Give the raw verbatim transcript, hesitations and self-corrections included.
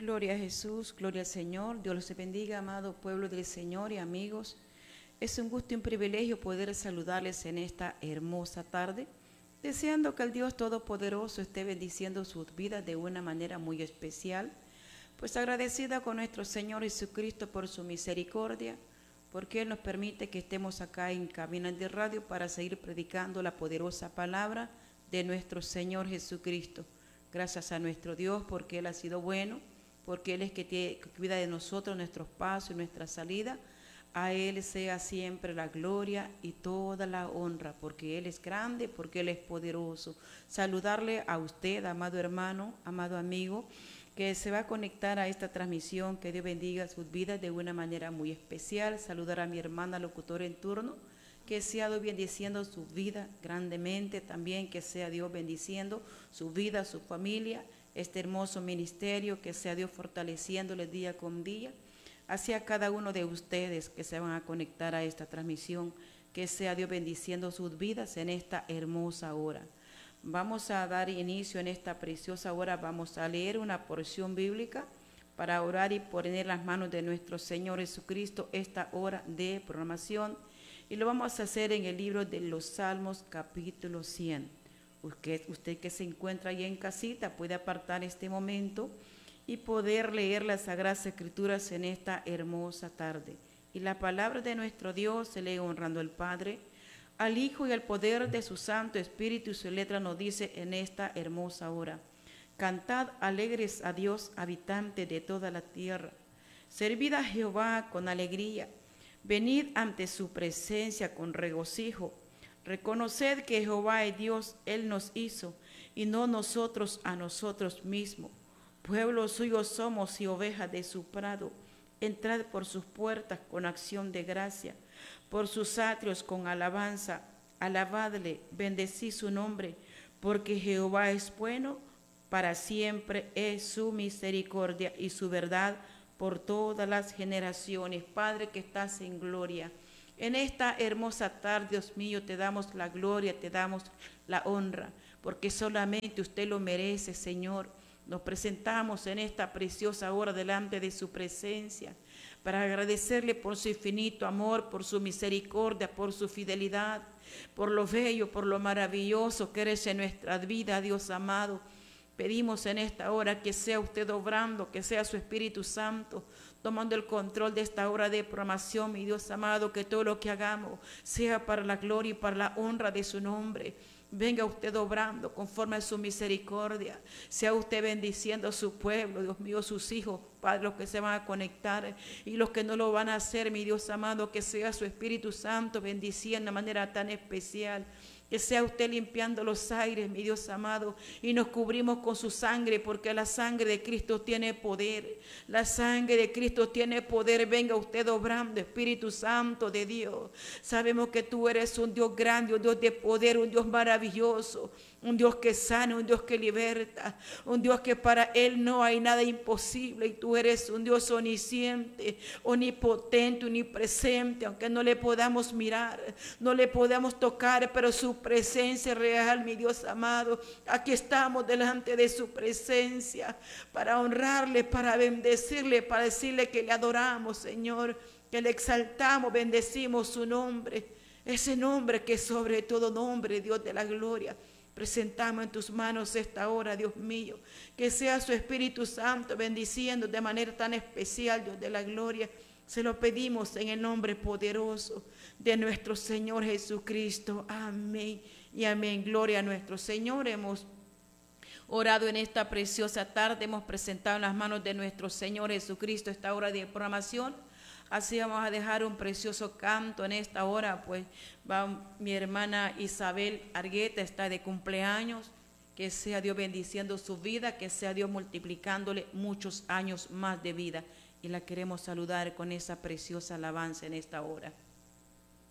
Gloria a Jesús, gloria al Señor. Dios los bendiga, amado pueblo del Señor y amigos. Es un gusto y un privilegio poder saludarles en esta hermosa tarde, deseando que el Dios Todopoderoso esté bendiciendo sus vidas de una manera muy especial. Pues agradecida con nuestro Señor Jesucristo por su misericordia, porque Él nos permite que estemos acá en Cabina de Radio para seguir predicando la poderosa palabra de nuestro Señor Jesucristo. Gracias a nuestro Dios porque Él ha sido bueno, porque Él es que, tiene, que cuida de nosotros, nuestros pasos y nuestra salida. A Él sea siempre la gloria y toda la honra, porque Él es grande, porque Él es poderoso. Saludarle a usted, amado hermano, amado amigo, que se va a conectar a esta transmisión. Que Dios bendiga sus vidas de una manera muy especial. Saludar a mi hermana locutora en turno, que sea Dios bendiciendo su vida grandemente, también que sea Dios bendiciendo su vida, su familia, este hermoso ministerio, que sea Dios fortaleciéndole día con día. Hacia cada uno de ustedes que se van a conectar a esta transmisión, que sea Dios bendiciendo sus vidas en esta hermosa hora. Vamos a dar inicio en esta preciosa hora, vamos a leer una porción bíblica para orar y poner en las manos de nuestro Señor Jesucristo esta hora de programación. Y lo vamos a hacer en el libro de los Salmos, capítulo cien. Usted, usted que se encuentra ahí en casita puede apartar este momento y poder leer las Sagradas Escrituras en esta hermosa tarde. Y la palabra de nuestro Dios se lee honrando al Padre, al Hijo y al poder de su Santo Espíritu, y su letra nos dice en esta hermosa hora: cantad alegres a Dios, habitantes de toda la tierra. Servid a Jehová con alegría. Venid ante su presencia con regocijo. Reconoced que Jehová es Dios, Él nos hizo, y no nosotros a nosotros mismos. Pueblo suyo somos y ovejas de su prado. Entrad por sus puertas con acción de gracia, por sus atrios con alabanza. Alabadle, bendecid su nombre, porque Jehová es bueno, para siempre es su misericordia y su verdad por todas las generaciones. Padre que estás en gloria, en esta hermosa tarde, Dios mío, te damos la gloria, te damos la honra, porque solamente usted lo merece, Señor. Nos presentamos en esta preciosa hora delante de su presencia para agradecerle por su infinito amor, por su misericordia, por su fidelidad, por lo bello, por lo maravilloso que eres en nuestra vida, Dios amado. Pedimos en esta hora que sea usted obrando, que sea su Espíritu Santo tomando el control de esta hora de programación, mi Dios amado, que todo lo que hagamos sea para la gloria y para la honra de su nombre. Venga usted obrando conforme a su misericordia. Sea usted bendiciendo a su pueblo, Dios mío, sus hijos, Padre, los que se van a conectar y los que no lo van a hacer, mi Dios amado, que sea su Espíritu Santo bendiciendo de manera tan especial. Que sea usted limpiando los aires, mi Dios amado, y nos cubrimos con su sangre, porque la sangre de Cristo tiene poder. La sangre de Cristo tiene poder. Venga usted obrando, Espíritu Santo de Dios. Sabemos que tú eres un Dios grande, un Dios de poder, un Dios maravilloso, un Dios que sana, un Dios que liberta, un Dios que para Él no hay nada imposible. Y tú eres un Dios omnisciente, omnipotente, omnipresente, aunque no le podamos mirar, no le podamos tocar, pero su presencia real, mi Dios amado. Aquí estamos delante de su presencia para honrarle, para bendecirle, para decirle que le adoramos, Señor, que le exaltamos, bendecimos su nombre, ese nombre que es sobre todo nombre, Dios de la gloria. Presentamos en tus manos esta hora, Dios mío, que sea su Espíritu Santo bendiciendo de manera tan especial, Dios de la gloria. Se lo pedimos en el nombre poderoso de nuestro Señor Jesucristo. Amén y amén. Gloria a nuestro Señor. Hemos orado en esta preciosa tarde. Hemos presentado en las manos de nuestro Señor Jesucristo esta hora de programación. Así vamos a dejar un precioso canto en esta hora. Pues va mi hermana Isabel Argueta, está de cumpleaños. Que sea Dios bendiciendo su vida, que sea Dios multiplicándole muchos años más de vida. Y la queremos saludar con esa preciosa alabanza en esta hora.